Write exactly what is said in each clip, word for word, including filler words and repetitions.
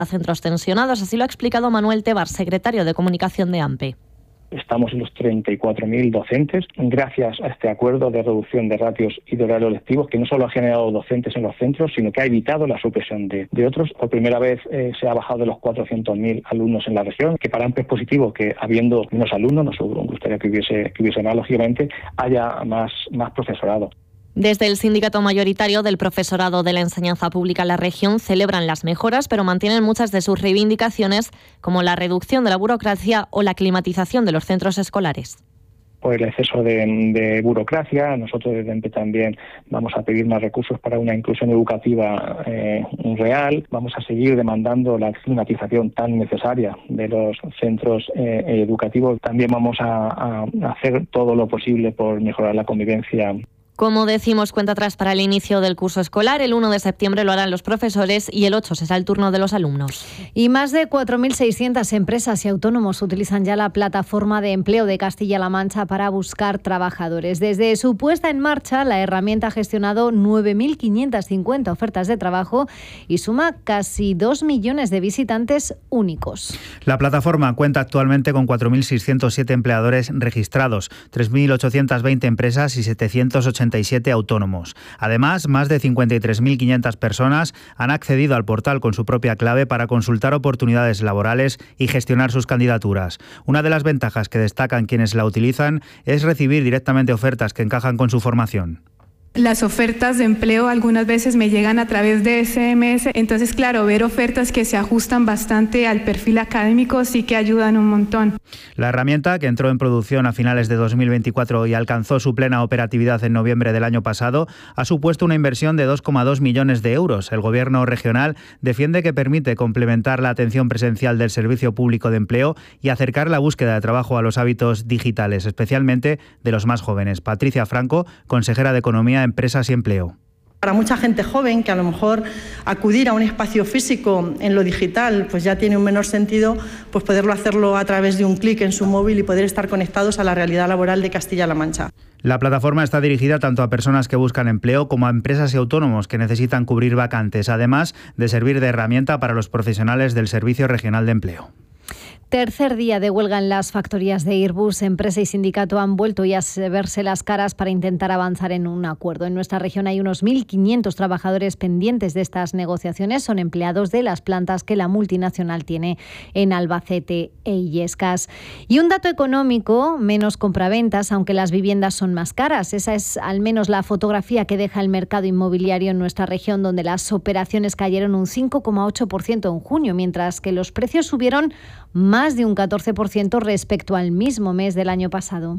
a centros tensionados, así lo ha explicado Manuel Tebar, secretario de Comunicación de A M P E. Estamos en los treinta y cuatro mil docentes, gracias a este acuerdo de reducción de ratios y de horarios lectivos, que no solo ha generado docentes en los centros, sino que ha evitado la supresión de, de otros. Por primera vez eh, se ha bajado de los cuatrocientos mil alumnos en la región, que para A M P E es positivo que, habiendo menos alumnos, nos gustaría que hubiese, que hubiese más, lógicamente, haya más, más profesorado. Desde el sindicato mayoritario del profesorado de la enseñanza pública en la región celebran las mejoras, pero mantienen muchas de sus reivindicaciones, como la reducción de la burocracia o la climatización de los centros escolares. Por el exceso de, de burocracia, nosotros desde A M P E también vamos a pedir más recursos para una inclusión educativa eh, real. Vamos a seguir demandando la climatización tan necesaria de los centros eh, educativos. También vamos a, a hacer todo lo posible por mejorar la convivencia. Como decimos, cuenta atrás para el inicio del curso escolar. El uno de septiembre lo harán los profesores y el ocho será el turno de los alumnos. Y más de cuatro mil seiscientas empresas y autónomos utilizan ya la plataforma de empleo de Castilla-La Mancha para buscar trabajadores. Desde su puesta en marcha, la herramienta ha gestionado nueve mil quinientas cincuenta ofertas de trabajo y suma casi dos millones de visitantes únicos. La plataforma cuenta actualmente con cuatro mil seiscientos siete empleadores registrados, tres mil ochocientas veinte empresas y setecientos ochenta y siete autónomos. Además, más de cincuenta y tres mil quinientas personas han accedido al portal con su propia clave para consultar oportunidades laborales y gestionar sus candidaturas. Una de las ventajas que destacan quienes la utilizan es recibir directamente ofertas que encajan con su formación. Las ofertas de empleo algunas veces me llegan a través de ese eme ese, entonces claro, ver ofertas que se ajustan bastante al perfil académico sí que ayudan un montón. La herramienta, que entró en producción a finales de dos mil veinticuatro y alcanzó su plena operatividad en noviembre del año pasado, ha supuesto una inversión de dos coma dos millones de euros. El Gobierno regional defiende que permite complementar la atención presencial del Servicio Público de Empleo y acercar la búsqueda de trabajo a los hábitos digitales, especialmente de los más jóvenes. Patricia Franco, consejera de Economía, Empresas y Empleo. Para mucha gente joven que a lo mejor acudir a un espacio físico en lo digital pues ya tiene un menor sentido, pues poderlo hacerlo a través de un clic en su móvil y poder estar conectados a la realidad laboral de Castilla-La Mancha. La plataforma está dirigida tanto a personas que buscan empleo como a empresas y autónomos que necesitan cubrir vacantes, además de servir de herramienta para los profesionales del Servicio Regional de Empleo. Tercer día de huelga en las factorías de Airbus. Empresa y sindicato han vuelto ya a verse las caras para intentar avanzar en un acuerdo. En nuestra región hay unos mil quinientos trabajadores pendientes de estas negociaciones. Son empleados de las plantas que la multinacional tiene en Albacete e Illescas. Y un dato económico, menos compraventas, aunque las viviendas son más caras. Esa es al menos la fotografía que deja el mercado inmobiliario en nuestra región, donde las operaciones cayeron un cinco coma ocho por ciento en junio, mientras que los precios subieron más más de un catorce por ciento respecto al mismo mes del año pasado.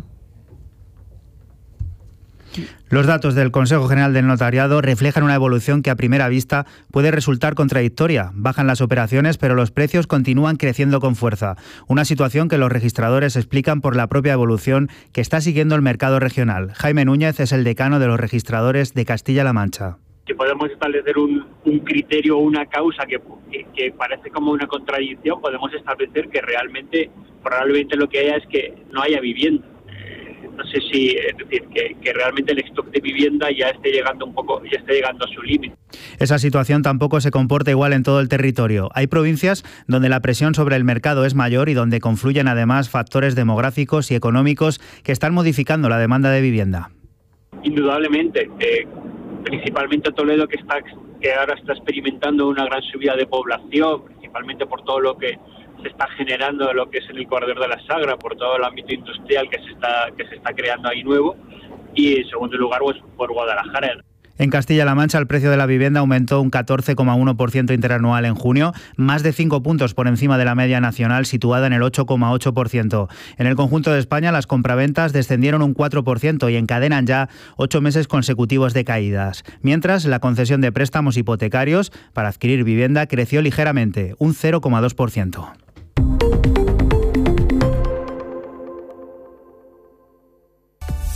Los datos del Consejo General del Notariado reflejan una evolución que a primera vista puede resultar contradictoria. Bajan las operaciones, pero los precios continúan creciendo con fuerza. Una situación que los registradores explican por la propia evolución que está siguiendo el mercado regional. Jaime Núñez es el decano de los registradores de Castilla-La Mancha. Que podemos establecer un, un criterio o una causa que, que, que parece como una contradicción, podemos establecer que realmente, probablemente lo que haya es que no haya vivienda. Eh, no sé si, es decir, que, que realmente el stock de vivienda ya esté llegando un poco, ya esté llegando a su límite. Esa situación tampoco se comporta igual en todo el territorio. Hay provincias donde la presión sobre el mercado es mayor y donde confluyen además factores demográficos y económicos que están modificando la demanda de vivienda. Indudablemente. Eh, principalmente Toledo, que está que ahora está experimentando una gran subida de población, principalmente por todo lo que se está generando en lo que es en el corredor de la Sagra, por todo el ámbito industrial que se está que se está creando ahí nuevo, y en segundo lugar pues por Guadalajara. En Castilla-La Mancha el precio de la vivienda aumentó un catorce coma uno por ciento interanual en junio, más de cinco puntos por encima de la media nacional situada en el ocho coma ocho por ciento. En el conjunto de España las compraventas descendieron un cuatro por ciento y encadenan ya ocho meses consecutivos de caídas. Mientras, la concesión de préstamos hipotecarios para adquirir vivienda creció ligeramente, un cero coma dos por ciento.